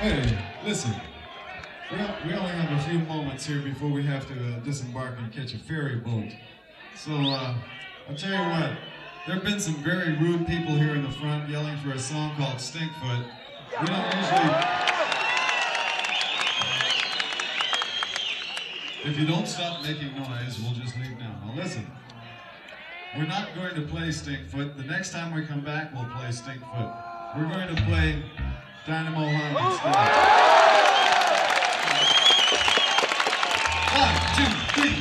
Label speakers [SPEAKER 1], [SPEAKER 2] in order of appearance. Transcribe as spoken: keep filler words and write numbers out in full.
[SPEAKER 1] Hey, listen. We, we only have a few moments here before we have to uh, disembark and catch a ferry boat. So, uh, I'll tell you what. There have been some very rude people here in the front yelling for a song called Stinkfoot. We don't usually... If you don't stop making noise, we'll just leave now. Now listen. We're not going to play Stinkfoot. The next time we come back, we'll play Stinkfoot. We're going to play Dynamo Hunt instead. One, two, three.